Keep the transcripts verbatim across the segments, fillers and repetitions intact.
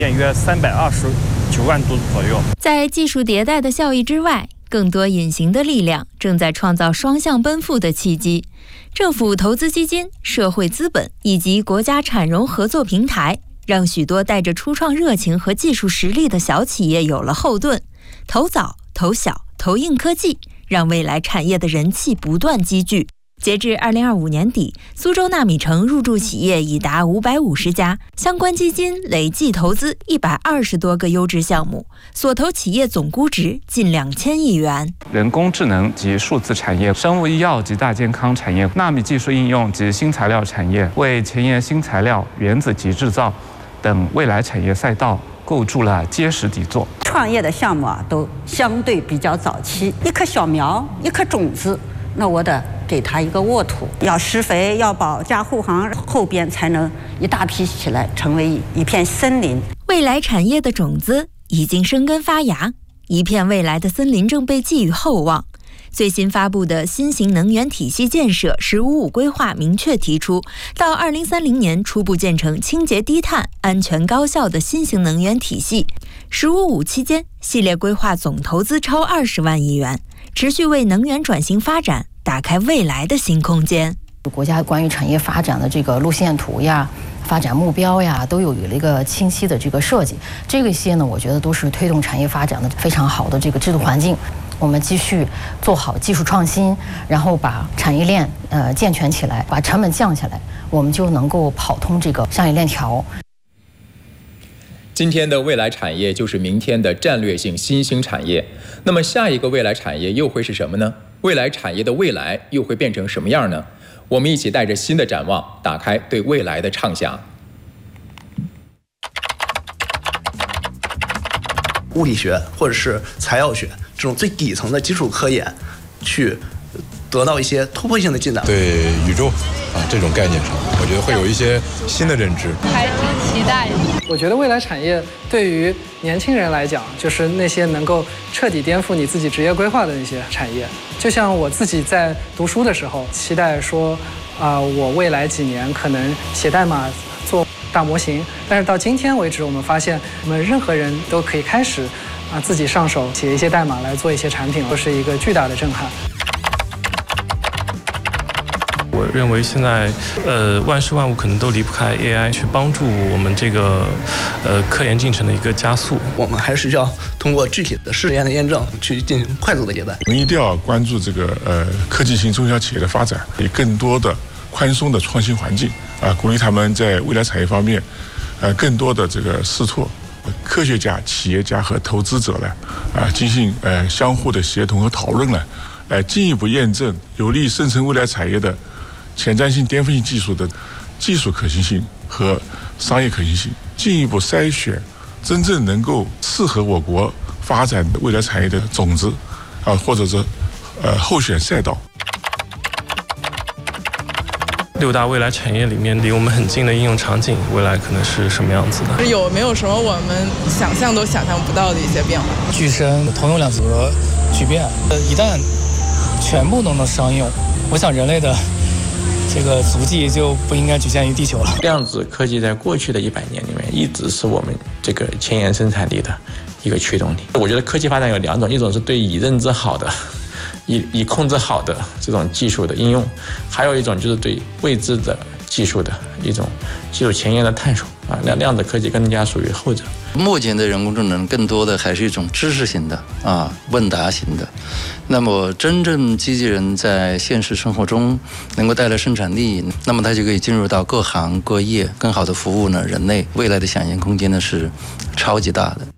约三百二十九万吨左右。 在技术迭代的效益之外，更多隐形的力量正在创造双向奔赴的契机。政府投资基金、社会资本以及国家产融合作平台，让许多带着初创热情和技术实力的小企业有了后盾。投早、投小、投硬科技，让未来产业的人气不断积聚。截至二零二五年底，苏州纳米城入驻企业已达五百五十家，相关基金累计投资一百二十多个优质项目，所投企业总估值近两千亿元。 人工智能及数字产业、生物医药及大健康产业、纳米技术应用及新材料产业，为前沿新材料、原子级制造等未来产业赛道构筑了结实底座。 创业的项目啊，都相对比较早期，一棵小苗，一颗种子，那我得给它一个沃土，要施肥，要保驾护航，后边才能一大批起来，成为一片森林。 未来产业的种子已经生根发芽，一片未来的森林正被寄予厚望。最新发布的新型能源体系建设“十五五”规划明确提出，到二零三零年初步建成清洁低碳、安全高效的新型能源体系。“十五五”期间，系列规划总投资超二十万亿元，持续为能源转型发展打开未来的新空间。 国家关于产业发展的这个路线图呀、发展目标呀，都有了一个清晰的这个设计。这个些呢，我觉得都是推动产业发展的非常好的这个制度环境。我们继续做好技术创新，然后把产业链呃健全起来，把成本降下来，我们就能够跑通这个商业链条。 今天的未来产业就是明天的战略性新兴产业。那么下一个未来产业又会是什么呢？未来产业的未来又会变成什么样呢？我们一起带着新的展望，打开对未来的畅想。 物理学或者是材料学这种最底层的基础科研，去得到一些突破性的进展。 对宇宙啊这种概念上，我觉得会有一些新的认知， 还挺期待的。 我觉得未来产业对于年轻人来讲，就是那些能够彻底颠覆你自己职业规划的那些产业。就像我自己在读书的时候，期待说，啊、呃，我未来几年可能写代码做大模型，但是到今天为止，我们发现我们任何人都可以开始啊自己上手写一些代码来做一些产品，都是一个巨大的震撼。 我认为现在，呃，万事万物可能都离不开 A I 去帮助我们这个，呃，科研进程的一个加速。 我们还是要通过具体的试验的验证，去进行快速的迭代。 我们一定要关注这个呃科技型中小企业的发展，以更多的宽松的创新环境啊，鼓励他们在未来产业方面，呃，更多的这个试错。科学家、企业家和投资者呢，啊，进行呃相互的协同和讨论呢，来进一步验证有利生成未来产业的前瞻性、颠覆性技术的技术可行性和商业可行性，进一步筛选真正能够适合我国发展的未来产业的种子啊，或者是呃候选赛道。 六大未来产业里面离我们很近的应用场景，未来可能是什么样子的？ 有没有什么我们想象都想象不到的一些变化？ 具身通用量子聚变，呃，一旦全部都能商用，我想人类的这个足迹就不应该局限于地球了。 量子科技在过去的一百年里面，一直是我们这个前沿生产力的一个驱动力。我觉得科技发展有两种，一种是对已认知好的。以以控制好的这种技术的应用，还有一种就是对未知的技术的一种技术前沿的探索啊。量量子科技更加属于后者。 目前的人工智能更多的还是一种知识型的啊，问答型的。那么真正机器人在现实生活中能够带来生产力，那么它就可以进入到各行各业，更好的服务呢人类。未来的想象空间呢是超级大的。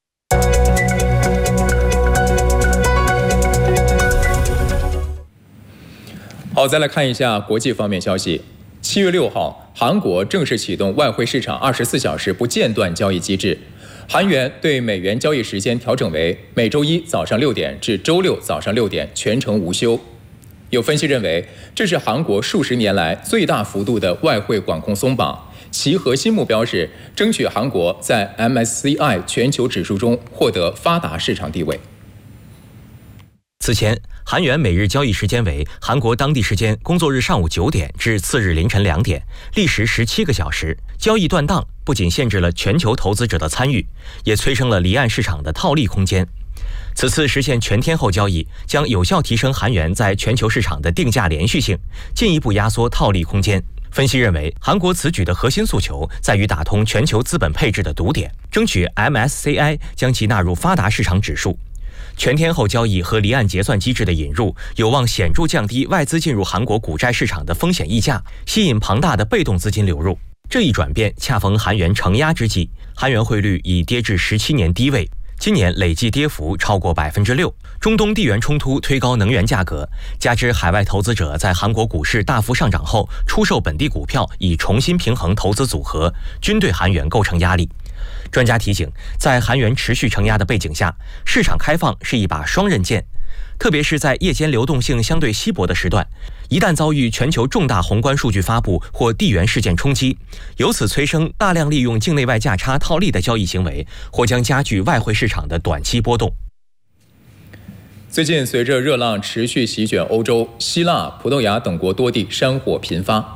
好，再来看一下国际方面消息。七月六号，韩国正式启动外汇市场二十四小时不间断交易机制，韩元对美元交易时间调整为每周一早上六点至周六早上六点全程无休。有分析认为，这是韩国数十年来最大幅度的外汇管控松绑，其核心目标是争取韩国在 M S C I 全球指数中获得发达市场地位。 此前，韩元每日交易时间为韩国当地时间工作日上午九点至次日凌晨两点，历时十七个小时。交易断档不仅限制了全球投资者的参与，也催生了离岸市场的套利空间。此次实现全天候交易，将有效提升韩元在全球市场的定价连续性，进一步压缩套利空间。分析认为，韩国此举的核心诉求在于打通全球资本配置的堵点，争取 M S C I 将其纳入发达市场指数。全天候交易和离岸结算机制的引入，有望显著降低外资进入韩国股债市场的风险溢价，吸引庞大的被动资金流入。这一转变恰逢韩元承压之际，韩元汇率已跌至十七年低位，今年累计跌幅超过百分之六。中东地缘冲突推高能源价格，加之海外投资者在韩国股市大幅上涨后出售本地股票，以重新平衡投资组合，均对韩元构成压力。专家提醒，在韩元持续承压的背景下，市场开放是一把双刃剑，特别是在夜间流动性相对稀薄的时段，一旦遭遇全球重大宏观数据发布或地缘事件冲击，由此催生大量利用境内外价差套利的交易行为，或将加剧外汇市场的短期波动。 最近，随着热浪持续席卷欧洲，希腊、葡萄牙等国多地山火频发。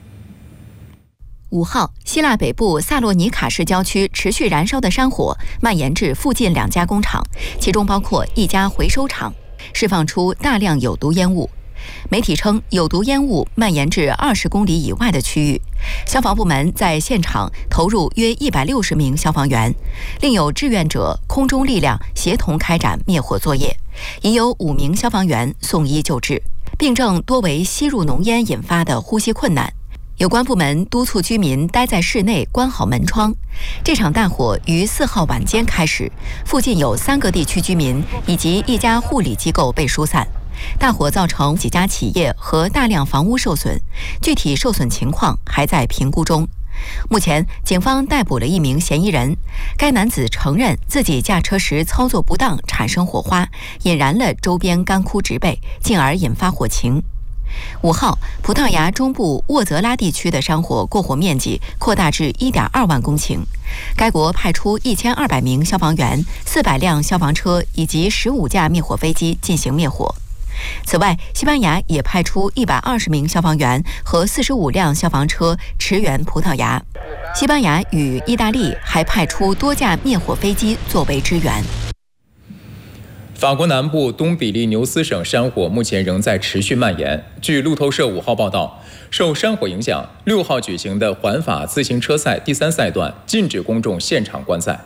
五号，希腊北部萨洛尼卡市郊区持续燃烧的山火蔓延至附近两家工厂，其中包括一家回收厂，释放出大量有毒烟雾。媒体称，有毒烟雾蔓延至二十公里以外的区域。消防部门在现场投入约一百六十名消防员，另有志愿者、空中力量协同开展灭火作业，已有五名消防员送医救治。病症多为吸入浓烟引发的呼吸困难。有关部门督促居民待在室内，关好门窗。这场大火于四号晚间开始，附近有三个地区居民以及一家护理机构被疏散。大火造成几家企业和大量房屋受损，具体受损情况还在评估中。目前，警方逮捕了一名嫌疑人，该男子承认自己驾车时操作不当产生火花，引燃了周边干枯植被，进而引发火情。五号，葡萄牙中部沃泽拉地区的山火过火面积扩大至 一点二万公顷，该国派出一千二百名消防员、四百辆消防车以及十五架灭火飞机进行灭火。此外，西班牙也派出一百二十名消防员和四十五辆消防车驰援葡萄牙。西班牙与意大利还派出多架灭火飞机作为支援。 法国南部东比利牛斯省山火目前仍在持续蔓延。据路透社五号报道，受山火影响，六号举行的环法自行车赛第三赛段禁止公众现场观赛。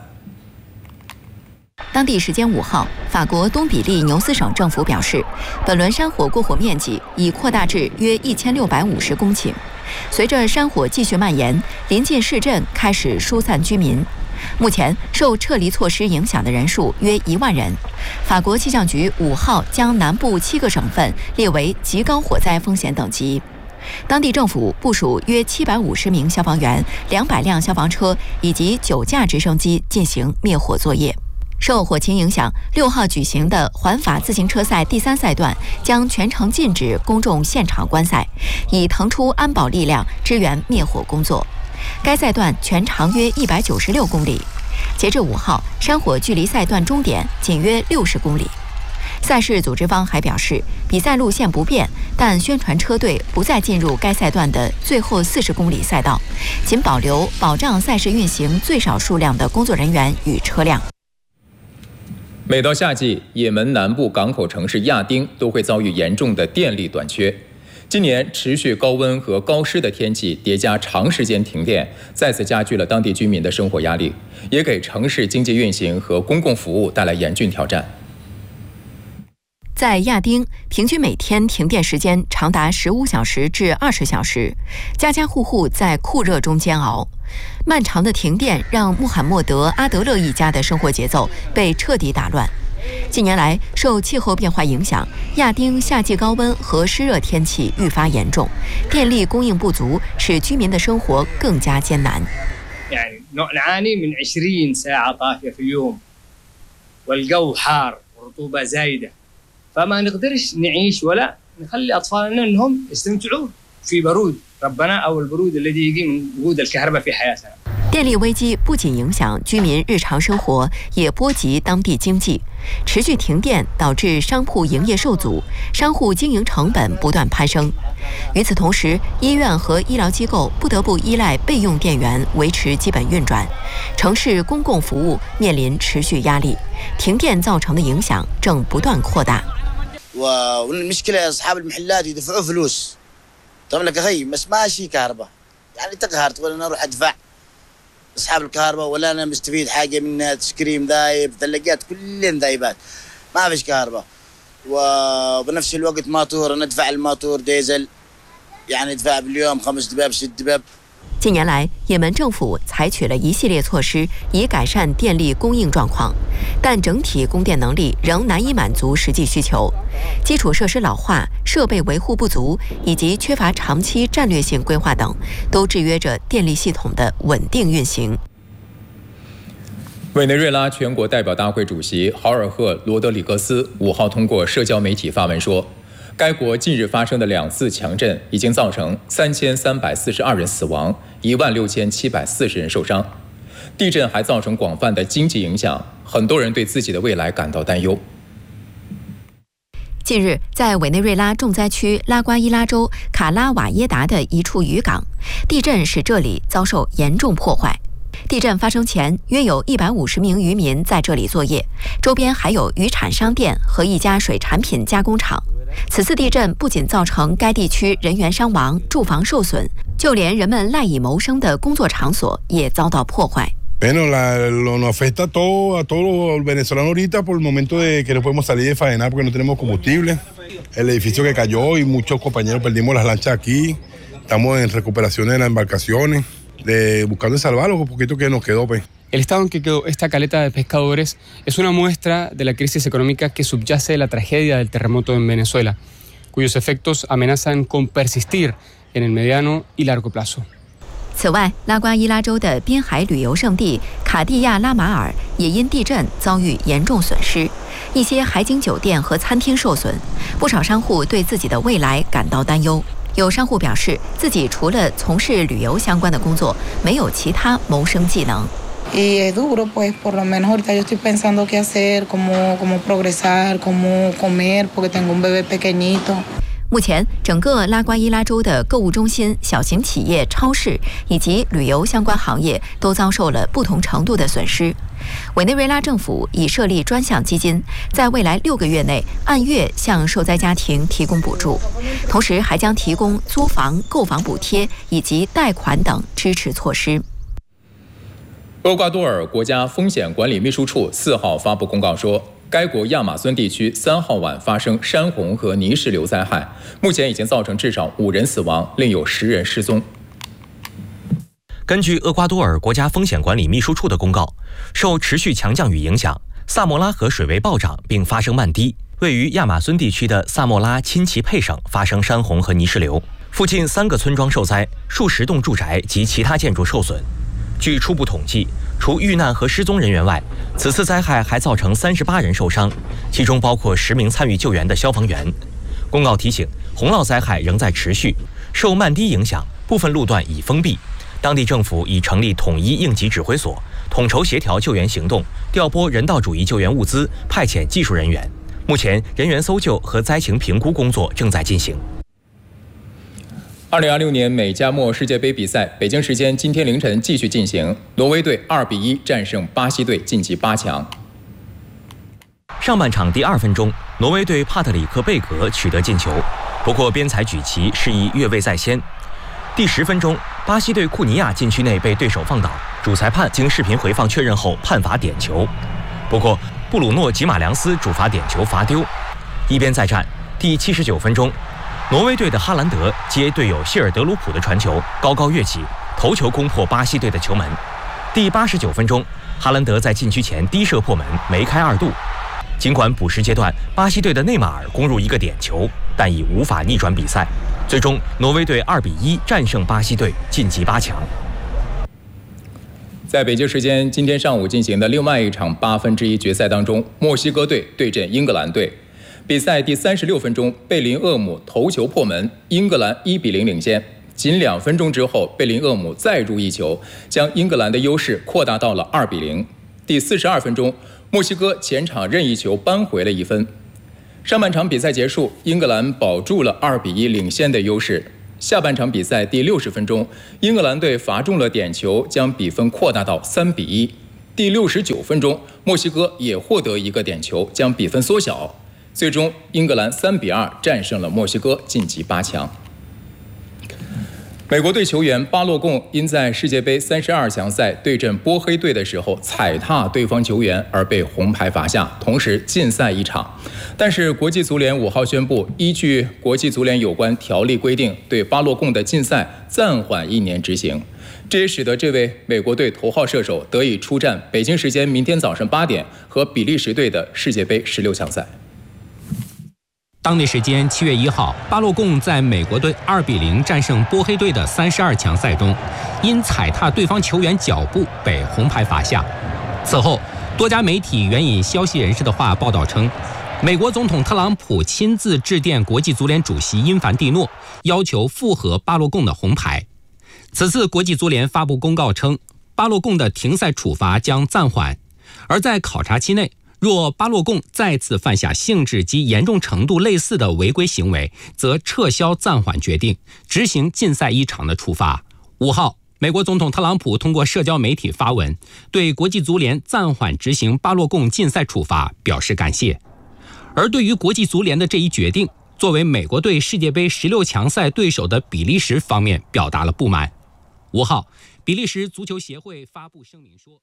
当地时间五号，法国东比利牛斯省政府表示，本轮山火过火面积已扩大至约一千六百五十公顷。随着山火继续蔓延，临近市镇开始疏散居民。目前受撤离措施影响的人数约一万人。法国气象局五号将南部七个省份列为极高火灾风险等级。当地政府部署约七百五十名消防员、两百辆消防车以及九架直升机进行灭火作业。受火情影响，六号举行的环法自行车赛第三赛段将全程禁止公众现场观赛，以腾出安保力量支援灭火工作。该赛段全长约一百九十六公里，截至五号，山火距离赛段终点仅约六十公里。赛事组织方还表示，比赛路线不变，但宣传车队不再进入该赛段的最后四十公里赛道，仅保留保障赛事运行最少数量的工作人员与车辆。 每到夏季，也门南部港口城市亚丁都会遭遇严重的电力短缺。今年持续高温和高湿的天气叠加长时间停电，再次加剧了当地居民的生活压力，也给城市经济运行和公共服务带来严峻挑战。 在亚丁，平均每天停电时间长达十五小时至二十小时，家家户户在酷热中煎熬。漫长的停电让穆罕默德·阿德勒一家的生活节奏被彻底打乱。近年来，受气候变化影响，亚丁夏季高温和湿热天气愈发严重，电力供应不足使居民的生活更加艰难。 يعني نعاني من عشرين ساعة طافية في اليوم والجو حار ورطوبة زايدة فما نقدرش نعيش ولا نخلي أطفالنا إنهم يستمتعوا في برود ربنا أو البرود الذي يجي من وجود الكهرباء في حياتنا. 电力危机不仅影响居民日常生活，也波及当地经济。持续停电导致商铺营业受阻，商户经营成本不断攀升。与此同时，医院和医疗机构不得不依赖备用电源维持基本运转，城市公共服务面临持续压力。停电造成的影响正不断扩大。 والمشكلة أصحاب المحلات يدفعوا فلوس طبعا لك أخي بس ماشي كهرباء يعني تقهرت ولا أنا أروح أدفع أصحاب الكهرباء ولا أنا مستفيد حاجة منها تسكريم ذايب ثلاجات كلهم ذايبات ما فيش كهرباء وبنفس الوقت ماتور ندفع الماتور ديزل يعني ندفع باليوم خمس دباب ست دباب。 近年来，也门政府采取了一系列措施，以改善电力供应状况，但整体供电能力仍难以满足实际需求。基础设施老化、设备维护不足以及缺乏长期战略性规划等，都制约着电力系统的稳定运行。 委内瑞拉全国代表大会主席豪尔赫·罗德里格斯五号通过社交媒体发文说，该国近日发生的两次强震已经造成三千三百四十二人死亡，一万六千七百四十人受伤。地震还造成广泛的经济影响，很多人对自己的未来感到担忧。 近日，在委内瑞拉重灾区拉瓜伊拉州卡拉瓦耶达的一处渔港，地震使这里遭受严重破坏。地震发生前，约有一百五十名渔民在这里作业，周边还有渔产商店和一家水产品加工厂。此次地震不仅造成该地区人员伤亡、住房受损，就连人们赖以谋生的工作场所也遭到破坏。 Bueno, la, lo, nos afecta a todos, a todos los venezolanos ahorita por el momento de que no podemos salir de faenar porque no tenemos combustible. El edificio que cayó y muchos compañeros perdimos las lanchas aquí. Estamos en recuperación de las embarcaciones, de buscando salvar lo poquito que nos quedó. Pues. El estado en que quedó esta caleta de pescadores es una muestra de la crisis económica que subyace la tragedia del terremoto en Venezuela, cuyos efectos amenazan con persistir en el mediano y largo plazo。 此外，拉瓜伊拉州的滨海旅游胜地卡地亚拉马尔也因地震遭遇严重损失，一些海景酒店和餐厅受损，不少商户对自己的未来感到担忧。有商户表示，自己除了从事旅游相关的工作，没有其他谋生技能。 Y es duro, pues por lo menos ahorita yo estoy pensando qué hacer, cómo, cómo progresar, cómo comer, porque tengo un bebé pequeñito。 目前，整个拉瓜伊拉州的购物中心、小型企业、超市以及旅游相关行业都遭受了不同程度的损失。委内瑞拉政府已设立专项基金，在未来六个月内按月向受灾家庭提供补助，同时还将提供租房、购房补贴以及贷款等支持措施。 厄瓜多尔国家风险管理秘书处四号发布公告说，该国亚马孙地区三号晚发生山洪和泥石流灾害，目前已经造成至少五人死亡，另有十人失踪。 根据厄瓜多尔国家风险管理秘书处的公告，受持续强降雨影响，萨莫拉河水位暴涨并发生漫堤，位于亚马孙地区的萨莫拉钦奇佩省发生山洪和泥石流，附近三个村庄受灾，数十栋住宅及其他建筑受损。据初步统计，除遇难和失踪人员外，此次灾害还造成三十八人受伤，其中包括十名参与救援的消防员。公告提醒，洪涝灾害仍在持续，受漫堤影响，部分路段已封闭。当地政府已成立统一应急指挥所，统筹协调救援行动，调拨人道主义救援物资，派遣技术人员。目前，人员搜救和灾情评估工作正在进行。 二零二六年美加墨世界杯比赛，北京时间今天凌晨继续进行，挪威队二比一战胜巴西队，晋级八强。 上半场第二分钟，挪威队帕特里克·贝格取得进球，不过边裁举旗示意越位在先。第十分钟，巴西队库尼亚禁区内被对手放倒，主裁判经视频回放确认后判罚点球，不过布鲁诺·吉马良斯主罚点球罚丢。一边再战，第七十九分钟，挪威队的哈兰德接队友谢尔德鲁普的传球，高高跃起，头球攻破巴西队的球门。第八十九分钟，哈兰德在禁区前低射破门，梅开二度。尽管补时阶段巴西队的内马尔攻入一个点球，但已无法逆转比赛。最终，挪威队二比一战胜巴西队，晋级八强。 在北京时间今天上午进行的另外一场八分之一决赛当中，墨西哥队对阵英格兰队。比赛第三十六分钟，贝林厄姆头球破门，英格兰一比零领先。 仅两分钟之后，贝林厄姆再入一球，将英格兰的优势扩大到了二比零。第四十二分钟，墨西哥前场任意球扳回了一分。上半场比赛结束，英格兰保住了二比一领先的优势。下半场比赛第六十分钟，英格兰队罚中了点球，将比分扩大到三比一。第六十九分钟，墨西哥也获得一个点球，将比分缩小。最终，英格兰三比二战胜了墨西哥，晋级八强。美国队球员巴洛贡因在世界杯三十二强赛对阵波黑队的时候踩踏对方球员而被红牌罚下，同时禁赛一场。但是国际足联五号宣布，依据国际足联有关条例规定，对巴洛贡的禁赛暂缓一年执行。这也使得这位美国队头号射手得以出战北京时间明天早上八点和比利时队的世界杯十六强赛。 当地时间七月一号，巴洛贡在美国队二比零战胜波黑队的三十二强赛中，因踩踏对方球员脚部被红牌罚下。此后，多家媒体援引消息人士的话报道称，美国总统特朗普亲自致电国际足联主席因凡蒂诺，要求复核巴洛贡的红牌。此次国际足联发布公告称，巴洛贡的停赛处罚将暂缓，而在考察期内，若巴洛贡再次犯下性质及严重程度类似的违规行为，则撤销暂缓决定，执行禁赛一场的处罚。五号，美国总统特朗普通过社交媒体发文，对国际足联暂缓执行巴洛贡禁赛处罚表示感谢。而对于国际足联的这一决定，作为美国队世界杯十六强赛对手的比利时方面表达了不满。五号，比利时足球协会发布声明说，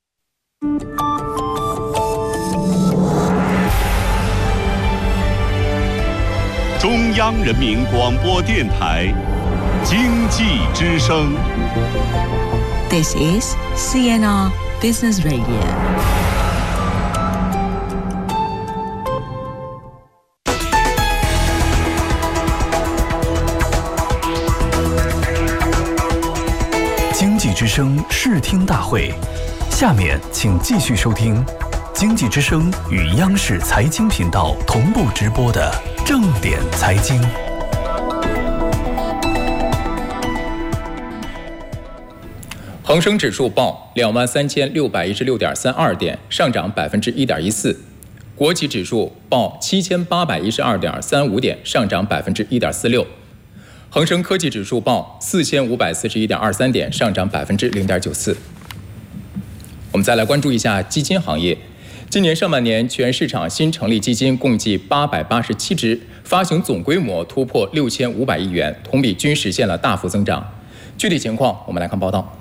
中央人民广播电台经济之声。 This is C N R Business Radio。 经济之声视听大会，下面请继续收听经济之声与央视财经频道同步直播的正点财经。 恒生指数报两万三千六百一十六点三二点，上涨百分之一点一四；国企指数报七千八百一十二点三五点，上涨百分之一点四六；恒生科技指数报四千五百四十一点二三点，上涨百分之零点九四。我们再来关注一下基金行业。今年上半年，全市场新成立基金共计八百八十七只，发行总规模突破六千五百亿元，同比均实现了大幅增长。具体情况，我们来看报道。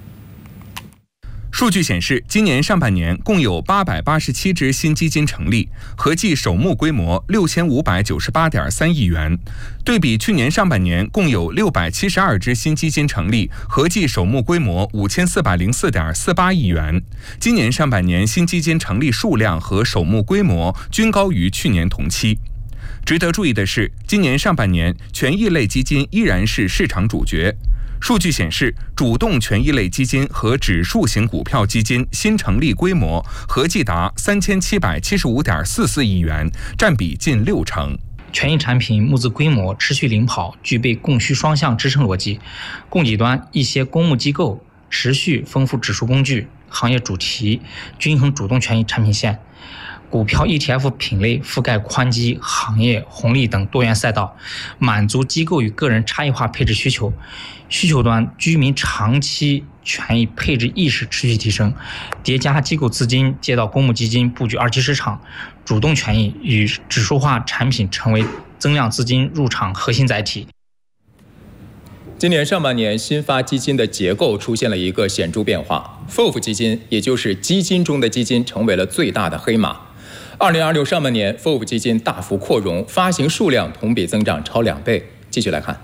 数据显示，今年上半年共有八百八十七只新基金成立，合计首募规模六千五百九十八点三亿元。对比去年上半年，共有六百七十二只新基金成立，合计首募规模五千四百零四点四八亿元。今年上半年新基金成立数量和首募规模均高于去年同期。值得注意的是，今年上半年权益类基金依然是市场主角。数据显示，主动权益类基金和指数型股票基金新成立规模合计达三千七百七十五点四四亿元，占比近六成。 权益产品募资规模持续领跑，具备供需双向支撑逻辑。供给端，一些公募机构持续丰富指数工具、行业主题，均衡主动权益产品线。股票 E T F 品类覆盖宽基、行业、红利等多元赛道，满足机构与个人差异化配置需求。需求端，居民长期权益配置意识持续提升，叠加机构资金借到公募基金布局二级市场，主动权益与指数化产品成为增量资金入场核心载体。 今年上半年，新发基金的结构出现了一个显著变化 ，F O F 基金，也就是基金中的基金，成为了最大的黑马。二零二六上半年 ，F O F 基金大幅扩容，发行数量同比增长超两倍。继续来看。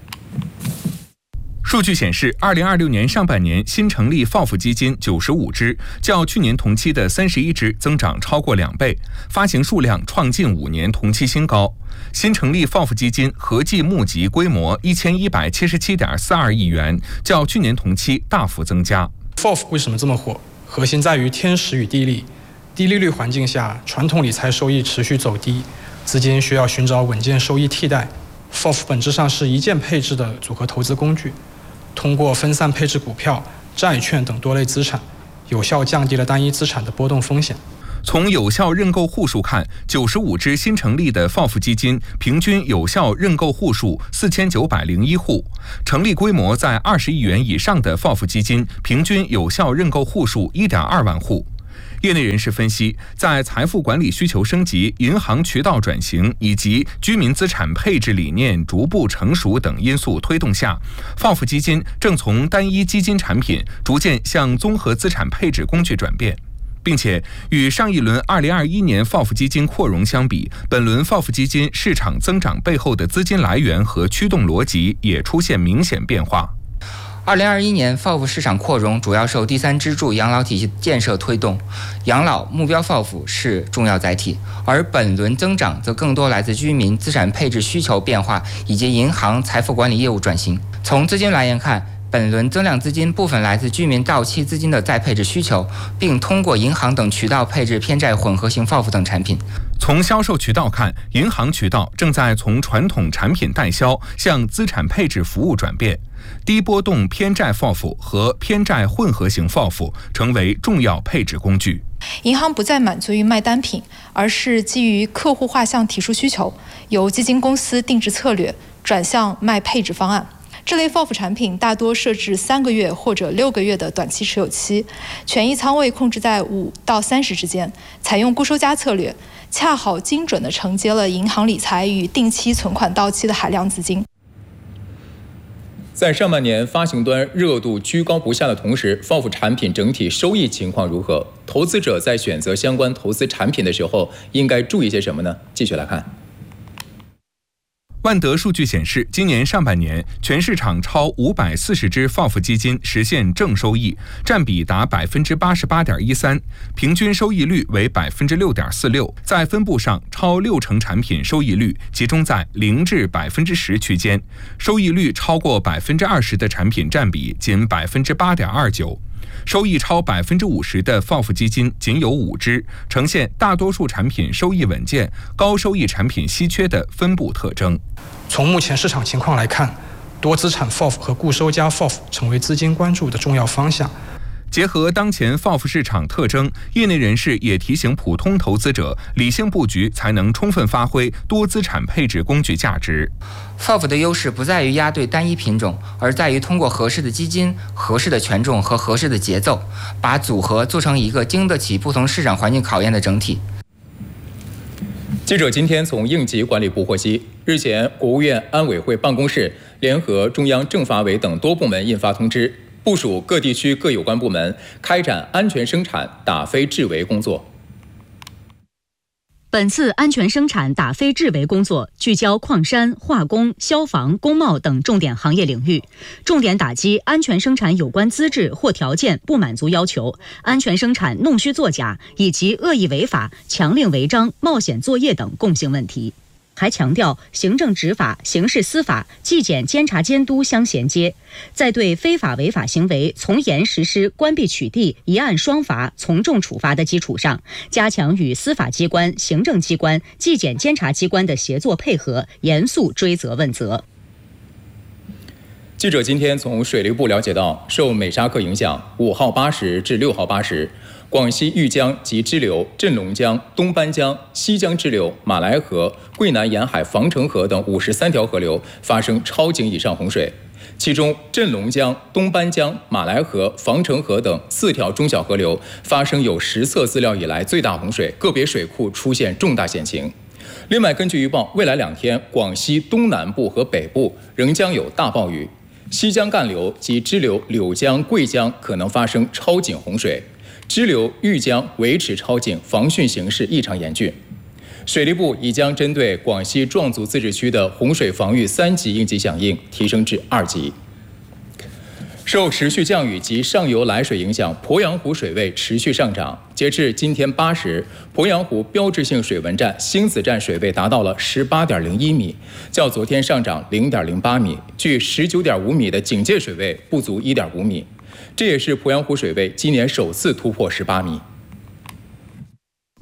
数据显示，二零二六年上半年新成立 F O F 基金九十五只，较去年同期的三十一只增长超过两倍，发行数量创近五年同期新高。新成立 F O F 基金合计募集规模一千一百七十七点四二亿元，较去年同期大幅增加。 F O F 为什么这么火？核心在于天时与地利。低利率环境下，传统理财收益持续走低，资金需要寻找稳健收益替代。 F O F 本质上是一键配置的组合投资工具，通过分散配置股票、债券等多类资产，有效降低了单一资产的波动风险。 从有效认购户数看，九十五只新成立的 F O F 基金平均有效认购户数四千九百零一户，成立规模在二十亿元以上的 F O F 基金平均有效认购户数一点二万户。业内人士分析，在财富管理需求升级、银行渠道转型以及居民资产配置理念逐步成熟等因素推动下 ，F O F 基金正从单一基金产品逐渐向综合资产配置工具转变。并且与上一轮二零二一年 F O F 基金扩容相比，本轮 F O F 基金市场增长背后的资金来源和驱动逻辑也出现明显变化。 二零二一年 F O F 市场扩容主要受第三支柱养老体系建设推动，养老目标 F O F 是重要载体，而本轮增长则更多来自居民资产配置需求变化以及银行财富管理业务转型。从资金来源看，本轮增量资金部分来自居民到期资金的再配置需求，并通过银行等渠道配置偏债混合型 F O F 等产品。 从销售渠道看，银行渠道正在从传统产品代销向资产配置服务转变，低波动偏债 F O F 和偏债混合型 F O F 成为重要配置工具。 银行不再满足于卖单品，而是基于客户画像提出需求，由基金公司定制策略，转向卖配置方案。这类 F O F 产品大多设置三个月或者六个月的短期持有期，权益仓位控制在五到三十之间，采用固收加策略，恰好精准地承接了银行理财与定期存款到期的海量资金。 在上半年发行端热度居高不下的同时 ，F O F 产品整体收益情况如何？投资者在选择相关投资产品的时候，应该注意些什么呢？继续来看。 万德数据显示，今年上半年全市场超五百四十只 F O F 基金实现正收益，占比达百分之八十八点一三，平均收益率为百分之六点四六。在分布上，超六成产品收益率集中在零至百分之十区间，收益率超过百分之二十的产品占比仅百分之八点二九。收益超百分之五十的 F O F 基金仅有五只，呈现大多数产品收益稳健、高收益产品稀缺的分布特征。 从目前市场情况来看，多资产 F O F 和固收加 F O F 成为资金关注的重要方向。 结合当前 F O F 市场特征，业内人士也提醒普通投资者，理性布局才能充分发挥多资产配置工具价值。 F O F 的优势不在于押对单一品种，而在于通过合适的基金、合适的权重和合适的节奏，把组合做成一个经得起不同市场环境考验的整体。 记者今天从应急管理部获悉，日前国务院安委会办公室联合中央政法委等多部门印发通知，部署各地区各有关部门开展安全生产打非治围工作。 本次安全生产打非治围工作聚焦矿山、化工、消防、工贸等重点行业领域，重点打击安全生产有关资质或条件不满足要求、安全生产弄虚作假以及恶意违法、强令违章、冒险作业等共性问题。还强调行政执法、刑事司法、纪检监察监督相衔接，在对非法违法行为从严实施关闭取缔、一案双罚、从重处罚的基础上，加强与司法机关、行政机关、纪检监察机关的协作配合，严肃追责问责。 记者今天从水利部了解到，受美沙克影响，五号八时至六号八时，广西玉江及支流、镇龙江、东班江、西江支流、马来河、桂南沿海防城河等五十三条河流发生超警以上洪水，其中镇龙江、东班江、马来河、防城河等四条中小河流发生有实测资料以来最大洪水，个别水库出现重大险情。另外，根据预报，未来两天广西东南部和北部仍将有大暴雨，西江干流及支流柳江、桂江可能发生超警洪水，支流玉江维持超警，防汛形势异常严峻。水利部已将针对广西壮族自治区的洪水防御三级应急响应提升至二级。受持续降雨及上游来水影响，鄱阳湖水位持续上涨。截至今天八时，鄱阳湖标志性水文站星子站水位达到了十八点零一米，较昨天上涨零点零八米，距十九点五米的警戒水位不足一点五米。这也是鄱阳湖水位今年首次突破十八米。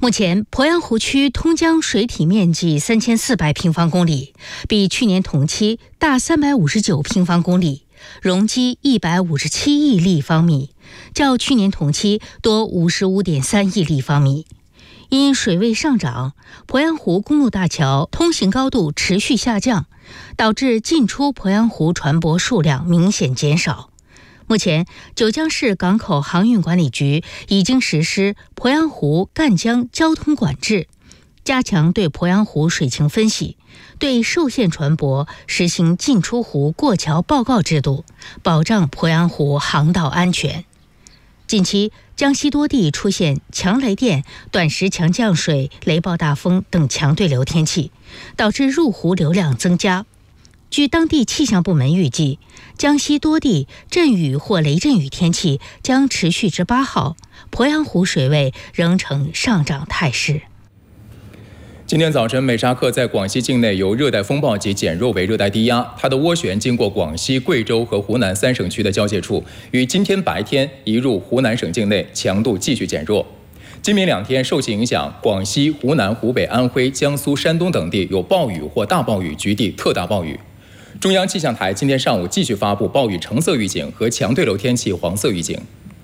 目前，鄱阳湖区通江水体面积三千四百平方公里，比去年同期大三百五十九平方公里，容积一百五十七亿立方米，较去年同期多五十五点三亿立方米。因水位上涨，鄱阳湖公路大桥通行高度持续下降，导致进出鄱阳湖船舶数量明显减少。目前，九江市港口航运管理局已经实施鄱阳湖赣江交通管制，加强对鄱阳湖水情分析，对受限船舶实行进出湖过桥报告制度，保障鄱阳湖航道安全。近期，江西多地出现强雷电、短时强降水、雷暴大风等强对流天气，导致入湖流量增加。据当地气象部门预计，江西多地阵雨或雷阵雨天气将持续至八号，鄱阳湖水位仍呈上涨态势。 今天早晨，美沙克在广西境内由热带风暴级减弱为热带低压，它的涡旋经过广西、贵州和湖南三省区的交界处，于今天白天移入湖南省境内，强度继续减弱。今明两天受其影响，广西、湖南、湖北、安徽、江苏、山东等地有暴雨或大暴雨，局地特大暴雨。中央气象台今天上午继续发布暴雨橙色预警和强对流天气黄色预警。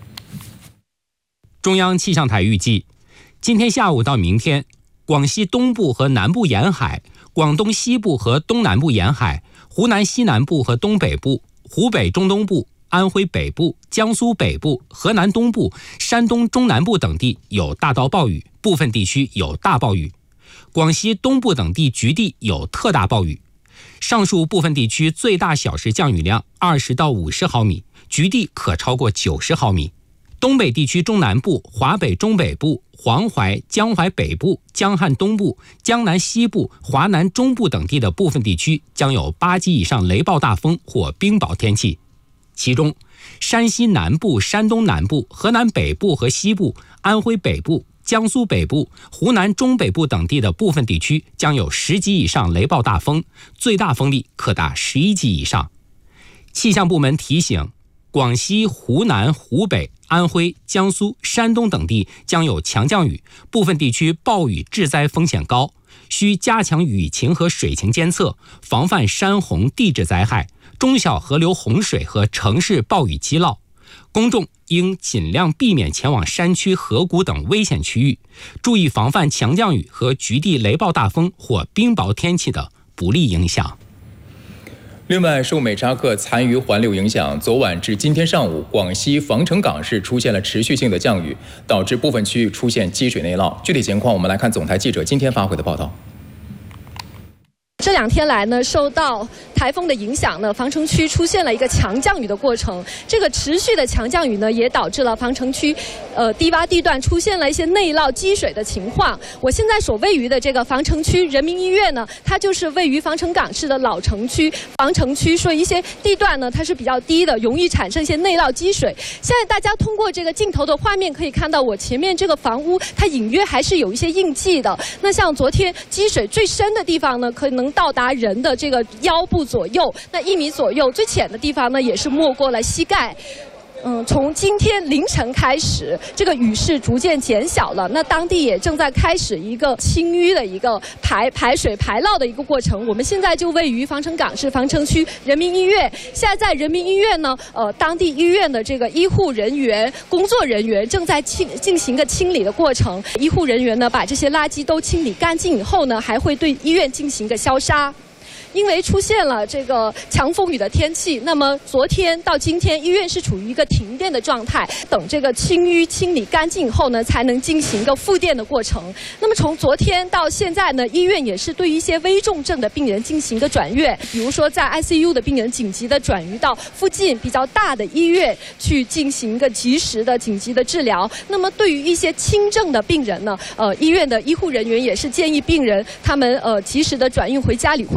中央气象台预计，今天下午到明天，广西东部和南部沿海、广东西部和东南部沿海、湖南西南部和东北部、湖北中东部、安徽北部、江苏北部、河南东部、山东中南部等地有大到暴雨，部分地区有大暴雨。广西东部等地局地有特大暴雨。上述部分地区最大小时降雨量二十到五十毫米，局地可超过九十毫米。东北地区中南部、华北中北部、黄淮、江淮北部、江汉东部、江南西部、华南中部等地的部分地区将有八级以上雷暴大风或冰雹天气。其中，山西南部、山东南部、河南北部和西部、安徽北部、江苏北部、湖南中北部等地的部分地区将有十级以上雷暴大风，最大风力可达十一级以上。气象部门提醒，广西、湖南、湖北、安徽、江苏、山东等地将有强降雨，部分地区暴雨致灾风险高，需加强雨情和水情监测，防范山洪地质灾害、中小河流洪水和城市暴雨积涝。公众应尽量避免前往山区、河谷等危险区域，注意防范强降雨和局地雷暴大风或冰雹天气的不利影响。 另外，受美沙克残余环流影响，昨晚至今天上午，广西防城港市出现了持续性的降雨，导致部分区域出现积水内涝。具体情况，我们来看总台记者今天发回的报道。 这两天来呢，受到台风的影响呢，防城区出现了一个强降雨的过程。这个持续的强降雨呢，也导致了防城区，呃，低洼地段出现了一些内涝积水的情况。我现在所位于的这个防城区人民医院呢，它就是位于防城港市的老城区。防城区说一些地段呢，它是比较低的，容易产生一些内涝积水。现在大家通过这个镜头的画面可以看到，我前面这个房屋它隐约还是有一些印记的。那像昨天积水最深的地方呢，可能到达人的这个腰部左右，那一米左右，最浅的地方呢也是没过了膝盖。嗯，从今天凌晨开始，这个雨势逐渐减小了。那当地也正在开始一个清淤的一个排排水排涝的一个过程。我们现在就位于防城港市防城区人民医院。现在在人民医院呢，呃，当地医院的这个医护人员、工作人员正在清进行个清理的过程。医护人员呢，把这些垃圾都清理干净以后呢，还会对医院进行个消杀。因为出现了这个强风雨的天气，那么昨天到今天，医院是处于一个停电的状态，等这个清淤清理干净以后呢，才能进行一个复电的过程。那么从昨天到现在呢，医院也是对于一些危重症的病人进行一个转院，比如说在 I C U 的病人紧急的转移到附近比较大的医院去进行一个及时的紧急的治疗。那么对于一些轻症的病人呢，呃，医院的医护人员也是建议病人他们呃及时的转运回家里或者安全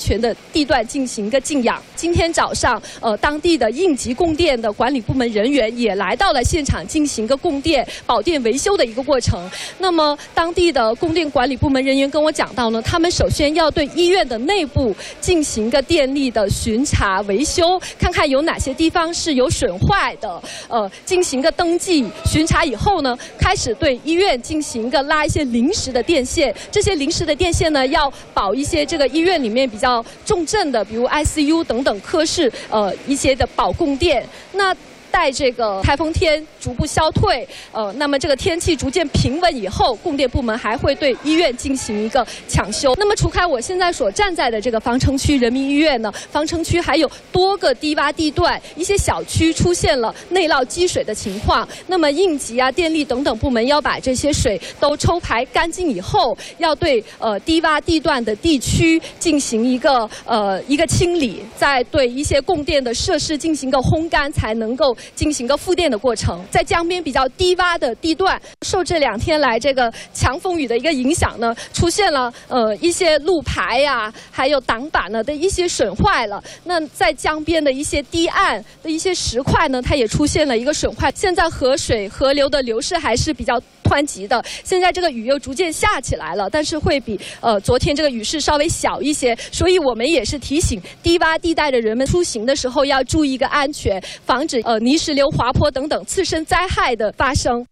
全的地段进行一个静养。今天早上，呃，当地的应急供电的管理部门人员也来到了现场进行一个供电、保电维修的一个过程。那么，当地的供电管理部门人员跟我讲到呢，他们首先要对医院的内部进行一个电力的巡查维修，看看有哪些地方是有损坏的，呃，进行一个登记巡查以后呢，开始对医院进行一个拉一些临时的电线。这些临时的电线呢，要保一些这个医院里面比较重症的，比如 I C U 等等科室，呃，一些的保供电。那待这个台风天逐步消退，呃，那么这个天气逐渐平稳以后，供电部门还会对医院进行一个抢修。那么除开我现在所站在的这个方城区人民医院呢，方城区还有多个低洼地段，一些小区出现了内涝积水的情况。那么应急啊、电力等等部门要把这些水都抽排干净以后，要对呃低洼地段的地区进行一个呃一个清理，再对一些供电的设施进行一个烘干，才能够进行个复电的过程。在江边比较低洼的地段，受这两天来这个强风雨的一个影响呢，出现了呃一些路牌呀、啊，还有挡板呢的一些损坏了。那在江边的一些堤岸的一些石块呢，它也出现了一个损坏。现在河水河流的流势还是比较湍急的，现在这个雨又逐渐下起来了，但是会比呃昨天这个雨势稍微小一些，所以我们也是提醒低洼地带的人们出行的时候要注意一个安全，防止呃泥石流、滑坡等等次生灾害的发生。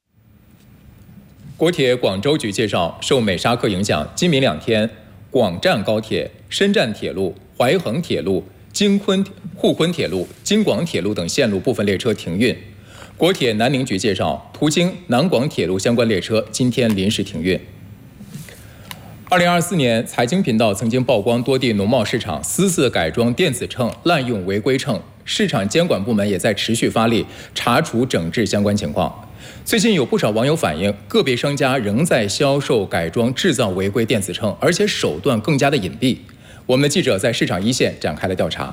国铁广州局介绍，受美沙克影响，今明两天，广湛高铁、深湛铁路、淮衡铁路、京昆沪昆铁路、京广铁路等线路部分列车停运。国铁南宁局介绍，途经南广铁路相关列车今天临时停运。二零二四年，财经频道曾经曝光多地农贸市场私自改装电子秤、滥用违规秤，市场监管部门也在持续发力查处整治相关情况。最近有不少网友反映，个别商家仍在销售改装制造违规电子秤，而且手段更加的隐蔽。我们的记者在市场一线展开了调查。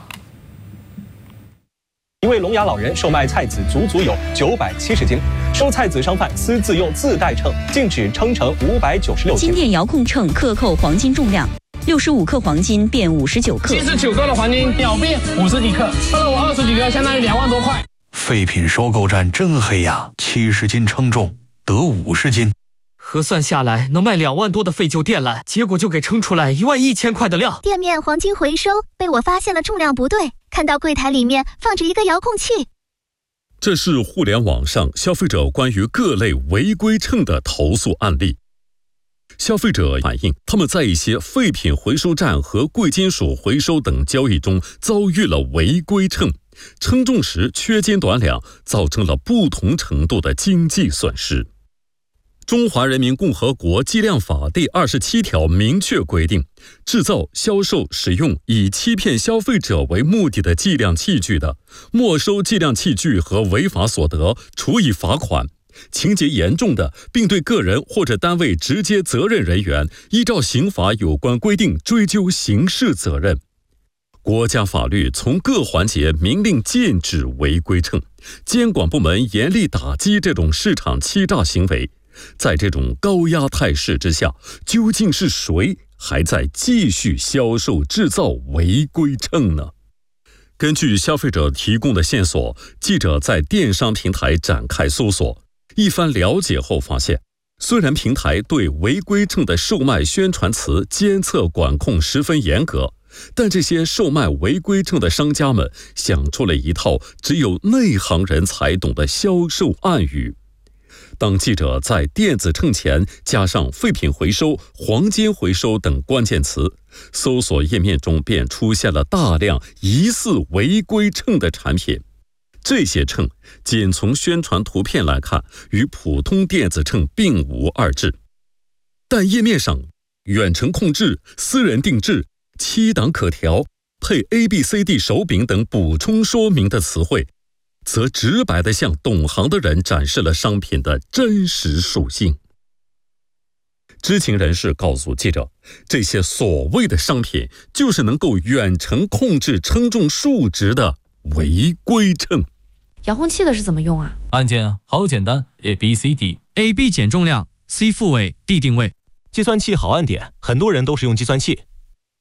一位聋哑老人售卖菜籽足足有九百七十斤，收菜籽商贩私自用自带秤，竟只称成五百九十六斤。 金店遥控秤克扣黄金重量，六十五克黄金变五十九克， 七十九克的黄金秒变五十几克，收了我二十几个，相当于两万多块。 废品收购站真黑呀！七十斤称重得五十斤， 核算下来能卖两万多的废旧电缆，结果就给称出来一万一千块的量。 店面黄金回收被我发现了重量不对，看到柜台里面放着一个遥控器。 这是互联网上消费者关于各类违规秤的投诉案例。消费者反映，他们在一些废品回收站和贵金属回收等交易中遭遇了违规秤，称重时缺斤短两，造成了不同程度的经济损失。中华人民共和国计量法第二十七条明确规定，制造、销售、使用以欺骗消费者为目的的计量器具的，没收计量器具和违法所得，处以罚款。情节严重的，并对个人或者单位直接责任人员依照刑法有关规定追究刑事责任。国家法律从各环节明令禁止违规秤，监管部门严厉打击这种市场欺诈行为。在这种高压态势之下，究竟是谁还在继续销售制造违规秤呢？根据消费者提供的线索，记者在电商平台展开搜索，一番了解后发现，虽然平台对违规秤的售卖宣传词监测管控十分严格，但这些售卖违规秤的商家们想出了一套只有内行人才懂的销售暗语。当记者在电子秤前加上废品回收、黄金回收等关键词，搜索页面中便出现了大量疑似违规秤的产品。这些秤仅从宣传图片来看，与普通电子秤并无二致，但页面上远程控制、私人定制、七档可调、配 A B C D 手柄等补充说明的词汇，则直白地向懂行的人展示了商品的真实属性。知情人士告诉记者，这些所谓的商品就是能够远程控制称重数值的违规秤。 遥控器的是怎么用啊？ 按键好简单 ，A B C D，A B 减重量 ，C 复位 ，D 定位。 计算器好按点，很多人都是用计算器。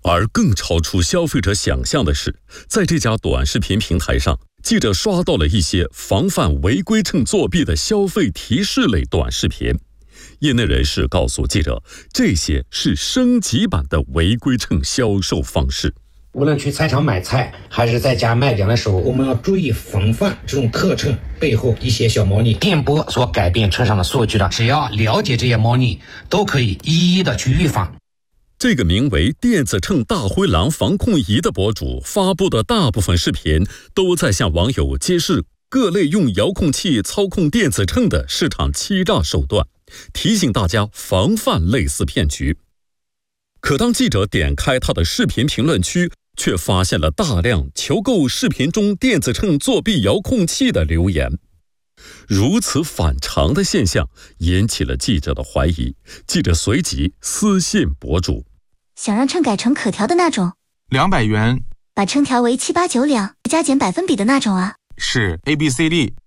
而更超出消费者想象的是，在这家短视频平台上，记者刷到了一些防范违规秤作弊的消费提示类短视频。业内人士告诉记者，这些是升级版的违规秤销售方式。 无论去菜场买菜，还是在家卖点的时候，我们要注意防范这种特秤背后一些小猫腻。电波所改变车上的数据的，只要了解这些猫腻，都可以一一的去预防。 这个名为电子秤大灰狼防控仪的博主发布的大部分视频，都在向网友揭示各类用遥控器操控电子秤的市场欺诈手段，提醒大家防范类似骗局。可当记者点开他的视频评论区，却发现了大量求购视频中电子秤作弊遥控器的留言。如此反常的现象引起了记者的怀疑，记者随即私信博主， 想让秤改成可调的那种， 两百元， 把称调为七八九两，加减百分比的那种啊。 是 A B C D。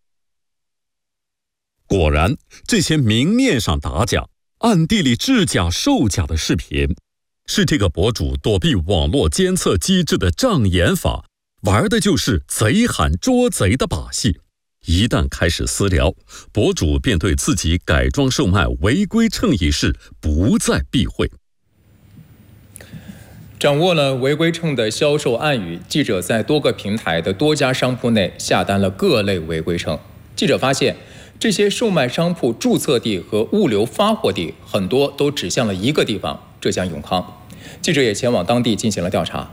果然，这些明面上打假，暗地里制假售假的视频，是这个博主躲避网络监测机制的障眼法，玩的就是贼喊捉贼的把戏。一旦开始私聊，博主便对自己改装售卖违规秤一事不再避讳。 掌握了违规秤的销售暗语，记者在多个平台的多家商铺内下单了各类违规秤。记者发现，这些售卖商铺注册地和物流发货地很多都指向了一个地方——浙江永康。记者也前往当地进行了调查。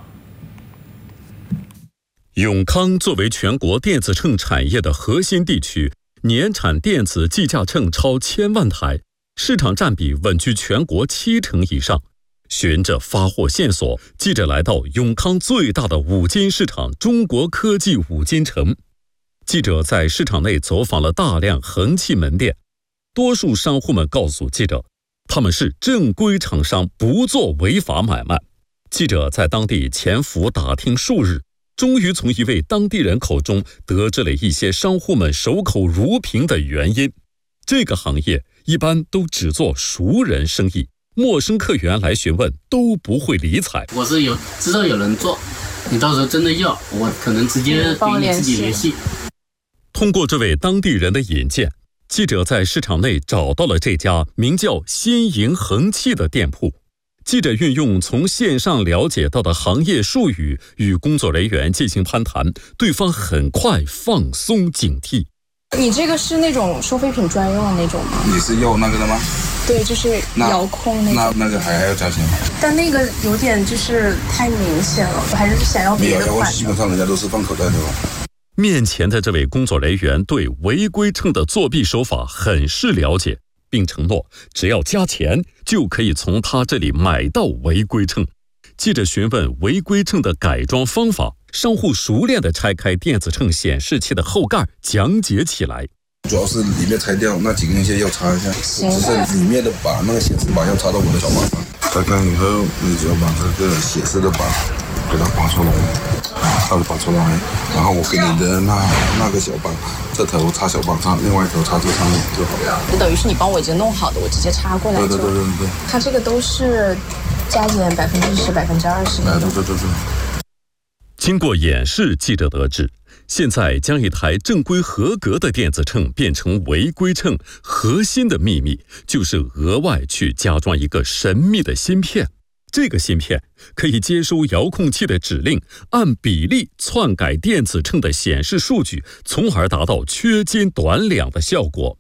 永康作为全国电子秤产业的核心地区，年产电子计价秤超千万台，市场占比稳居全国七成以上。循着发货线索，记者来到永康最大的五金市场中国科技五金城。记者在市场内走访了大量恒器门店，多数商户们告诉记者，他们是正规厂商，不做违法买卖。记者在当地潜伏打听数日，终于从一位当地人口中得知了一些商户们守口如瓶的原因。这个行业一般都只做熟人生意，陌生客源来询问都不会理睬。 我是有知道有人做，你到时候真的要，我可能直接给你自己联系。 通过这位当地人的引荐，记者在市场内找到了这家名叫新营恒器的店铺。记者运用从线上了解到的行业术语与工作人员进行攀谈，对方很快放松警惕。 你这个是那种收废品专用的那种吗？ 你是要那个的吗？ 对，就是遥控那种。 那那个还要加钱吗？ 但那个有点就是太明显了，我还是想要别的款。 基本上人家都是放口袋的吧。 面前的这位工作人员对违规秤的作弊手法很是了解，并承诺只要加钱就可以从他这里买到违规秤。记者询问违规秤的改装方法，商户熟练地拆开电子秤显示器的后盖讲解起来。 主要是里面拆掉那几根线要插一下，只是里面的把那个显示板要插到我的小板上。拆开以后，你只要把这个显示的板给它拔出来，它就拔出来，然后我给你的那那个小板，这头插小板上，另外一头插这上面就好了。 就等于是你帮我已经弄好的，我直接插过来就。 对对对对对。 它这个都是加减百分之十、百分之二十的。 哎，对对对对。 经过演示，记者得知，现在将一台正规合格的电子秤变成违规秤，核心的秘密就是额外去加装一个神秘的芯片。这个芯片可以接收遥控器的指令，按比例篡改电子秤的显示数据，从而达到缺斤短两的效果。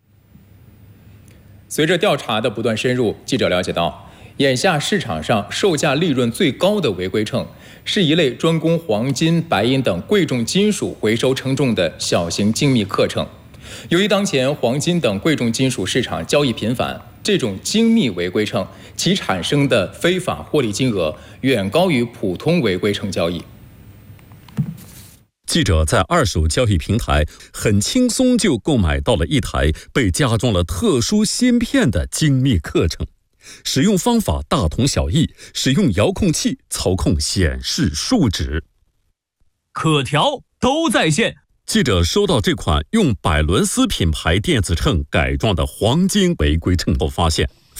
随着调查的不断深入，记者了解到，眼下市场上售价利润最高的违规秤，是一类专攻黄金、白银等贵重金属回收称重的小型精密克秤。由于当前黄金等贵重金属市场交易频繁，这种精密违规秤其产生的非法获利金额远高于普通违规秤交易。 记者在二手交易平台很轻松就购买到了一台被加装了特殊芯片的精密克秤，使用方法大同小异，使用遥控器操控显示数值， 可调都在线。 记者收到这款用百伦斯品牌电子秤改装的黄金违规秤后，发现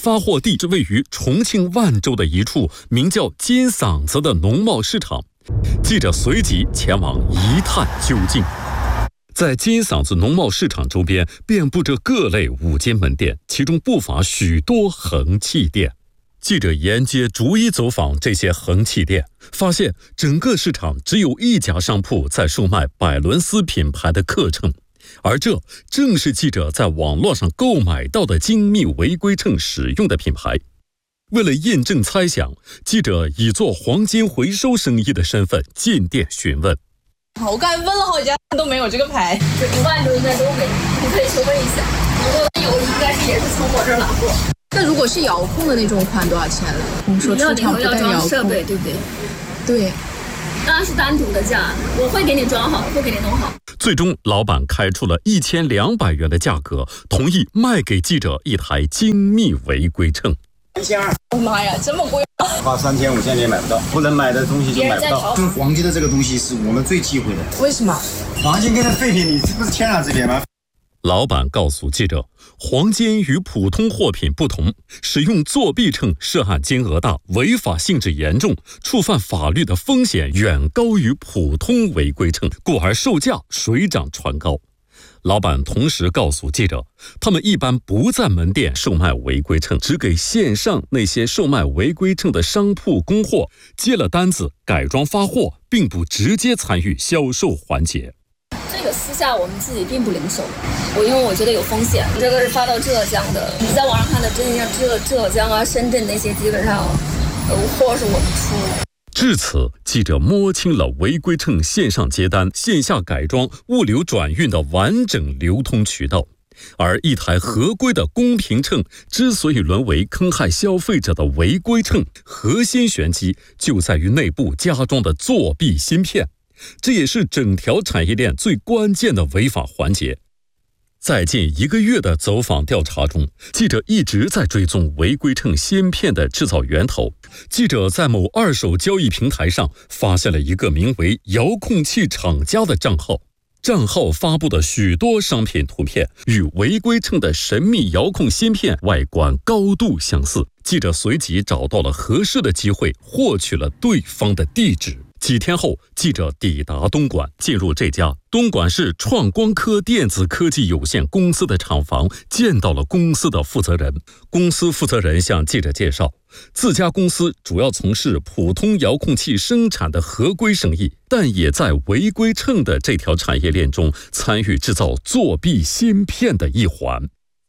发货地是位于重庆万州的一处名叫金嗓子的农贸市场。记者随即前往一探究竟。在金嗓子农贸市场周边遍布着各类五金门店，其中不乏许多横器店。记者沿街逐一走访这些横器店，发现整个市场只有一家商铺在售卖百伦斯品牌的克秤，而这正是记者在网络上购买到的精密违规秤使用的品牌。为了验证猜想，记者以做黄金回收生意的身份进店询问。 我刚才问了好几家都没有这个牌， 这一万多应该都没，你可以去问一下。如果有，应该是也是从我这儿拿货。 那如果是遥控的那种款多少钱了？我们说出厂不带遥控设备，对不对？ 对， 当然是单独的价，我会给你装好，会给你弄好。 最终，老板开出了一千两百元的价格，同意卖给记者一台精密违规秤。 一千二，我妈呀，这么贵！ 花三千五千也买不到，不能买的东西就买不到。就是黄金的这个东西是我们最忌讳的。 为什么？ 黄金跟废品，你这不是天壤之别吗？ 老板告诉记者，黄金与普通货品不同，使用作弊秤涉案金额大，违法性质严重，触犯法律的风险远高于普通违规秤，故而售价水涨船高。老板同时告诉记者，他们一般不在门店售卖违规秤，只给线上那些售卖违规秤的商铺供货，接了单子改装发货，并不直接参与销售环节。 这个私下我们自己并不零售，我因为我觉得有风险。这个是发到浙江的，你在网上看的，真像浙浙江啊、深圳那些，基本上呃货是我们出。 至此，记者摸清了违规秤线上接单、线下改装、物流转运的完整流通渠道。而一台合规的公平秤之所以沦为坑害消费者的违规秤，核心玄机就在于内部加装的作弊芯片，这也是整条产业链最关键的违法环节。在近一个月的走访调查中，记者一直在追踪违规秤芯片的制造源头。记者在某二手交易平台上发现了一个名为遥控器厂家的账号，账号发布的许多商品图片与违规秤的神秘遥控芯片外观高度相似。记者随即找到了合适的机会，获取了对方的地址。几天后，记者抵达东莞，进入这家东莞市创光科电子科技有限公司的厂房，见到了公司的负责人。公司负责人向记者介绍，自家公司主要从事普通遥控器生产的合规生意，但也在违规秤的这条产业链中参与制造作弊芯片的一环。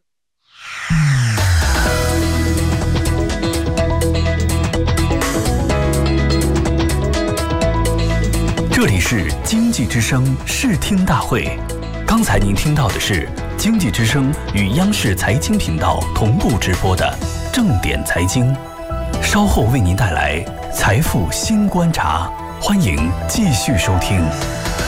这里是经济之声视听大会，刚才您听到的是经济之声与央视财经频道同步直播的正点财经，稍后为您带来财富新观察，欢迎继续收听。